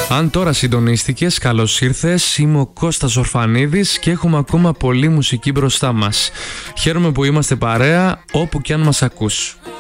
Αν τώρα συντονίστηκες, καλώς ήρθες. Είμαι ο Κώστας Ορφανίδης και έχουμε ακόμα πολλή μουσική μπροστά μας. Χαίρομαι που είμαστε παρέα όπου και αν μας ακούς.